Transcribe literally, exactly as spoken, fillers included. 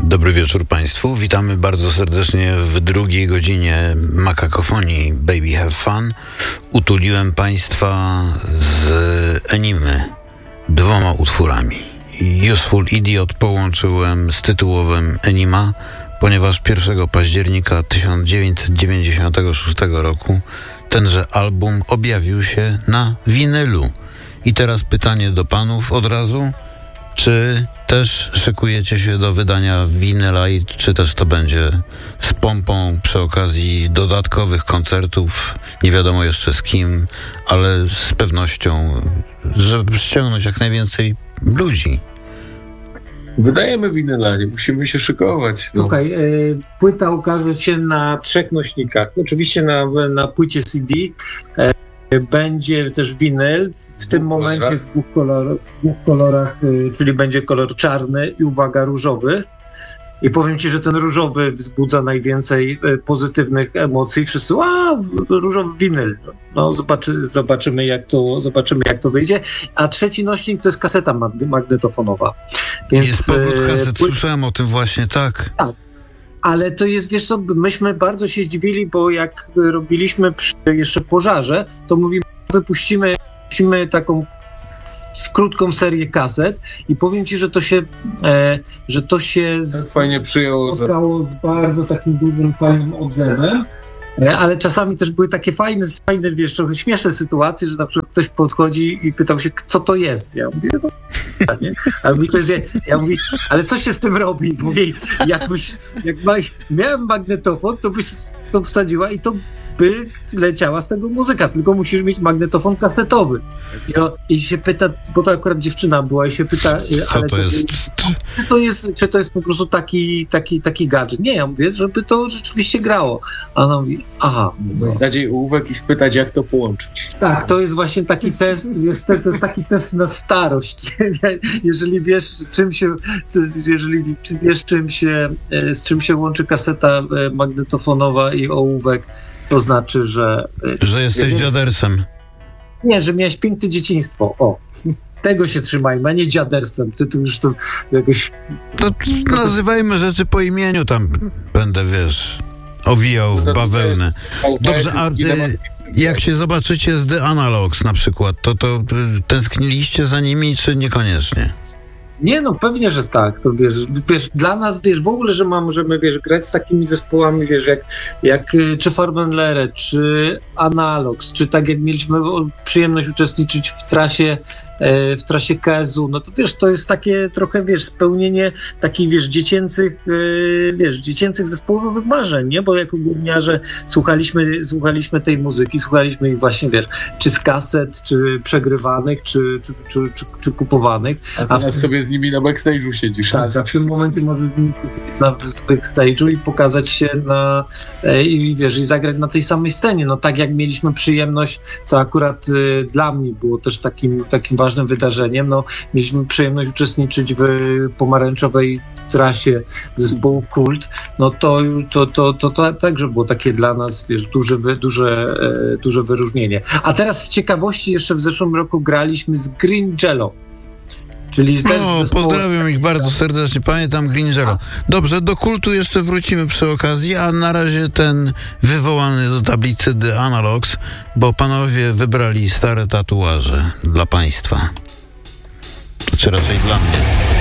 Dobry wieczór Państwu. Witamy bardzo serdecznie w drugiej godzinie Makakofonii Baby Have Fun. Utuliłem Państwa z Enimy dwoma utworami. Useful Idiot połączyłem z tytułowym Enima, ponieważ pierwszego października tysiąc dziewięćset dziewięćdziesiątego szóstego roku tenże album objawił się na winylu. I teraz pytanie do panów od razu. Czy też szykujecie się do wydania winyla i czy też to będzie z pompą przy okazji dodatkowych koncertów, nie wiadomo jeszcze z kim, ale z pewnością, żeby ściągnąć jak najwięcej ludzi? Wydajemy winyla, nie musimy się szykować. No. Okej, okay, y, płyta ukaże się na trzech nośnikach. Oczywiście na, na płycie C D. Y, będzie też winyl, w, w tym momencie kolorach. w dwóch kolorach, w dwóch kolorach y, czyli będzie kolor czarny i uwaga, różowy. I powiem Ci, że ten różowy wzbudza najwięcej y, pozytywnych emocji. Wszyscy, a różowy winyl. No zobaczy, zobaczymy, jak to, zobaczymy jak to wyjdzie. A trzeci nośnik to jest kaseta mag- magnetofonowa. Więc, jest powrót kaset, y, słyszałem o tym właśnie, tak. Tak. Ale to jest, wiesz co, myśmy bardzo się zdziwili, bo jak robiliśmy przy jeszcze pożarze, to mówimy, wypuścimy, wypuścimy taką krótką serię kaset i powiem Ci, że to się e, że to się z, fajnie przyjęło, spotkało z bardzo takim dużym, fajnym odzewem, e, ale czasami też były takie fajne, fajne, wiesz, trochę śmieszne sytuacje, że na przykład ktoś podchodzi i pytał się, co to jest? Ja mówię, no, nie? A mówi, to jest, ja mówię, ale co się z tym robi? Mówię, jakbyś, jak byś, miałem magnetofon, to byś to wsadziła i to by leciała z tego muzyka, tylko musisz mieć magnetofon kasetowy. I, no, i się pyta, bo to akurat dziewczyna była i się pyta, co ale to, to jest? Czy to jest, czy to jest po prostu taki, taki, taki gadżet? Nie, ja mówię, żeby to rzeczywiście grało. A ona mówi, aha. No. Dać jej ołówek i spytać, jak to połączyć. Tak, to jest właśnie taki test, jest, to jest taki test na starość. Jeżeli wiesz, czym się, jeżeli wiesz, czym się, z czym się łączy kaseta magnetofonowa i ołówek, to znaczy, że... Że jesteś jest, dziadersem. Nie, że miałeś piękne dzieciństwo. O, tego się trzymajmy, a nie dziadersem. Ty tu już to jakoś... To nazywajmy rzeczy po imieniu, tam będę, wiesz, owijał w bawełnę. Dobrze, a jak się zobaczycie z The Analogs na przykład, to, to tęskniliście za nimi, czy niekoniecznie? Nie, no pewnie, że tak. To wiesz, wiesz, dla nas, wiesz, w ogóle, że ma, możemy, wiesz, grać z takimi zespołami, wiesz, jak, jak czy Farbenlere, czy Analogs, czy tak jak mieliśmy przyjemność uczestniczyć w trasie w trasie Kezu, no to wiesz, to jest takie trochę, wiesz, spełnienie takich, wiesz, dziecięcych, wiesz, dziecięcych zespołowych marzeń, nie? Bo jako gówniarze słuchaliśmy, słuchaliśmy tej muzyki, słuchaliśmy ich właśnie, wiesz, czy z kaset, czy przegrywanych, czy, czy, czy, czy, czy kupowanych. A teraz a w... sobie z nimi na backstage'u siedzisz. Tak, a w tym momencie możesz na backstage'u i pokazać się na, i wiesz, i zagrać na tej samej scenie. No tak jak mieliśmy przyjemność, co akurat y, dla mnie było też takim, takim ważnym ważnym wydarzeniem. No, mieliśmy przyjemność uczestniczyć w pomarańczowej trasie zespołu Kult. No to, to, to, to, to także było takie dla nas, wiesz, duże, duże, duże wyróżnienie. A teraz z ciekawości jeszcze w zeszłym roku graliśmy z Green Jello. Czyli z no, pozdrawiam ich bardzo serdecznie. Pamiętam Green Jello. Dobrze, do Kultu jeszcze wrócimy przy okazji, a na razie ten wywołany do tablicy The Analogs, bo panowie wybrali stare tatuaże dla państwa. Czy raczej dla mnie.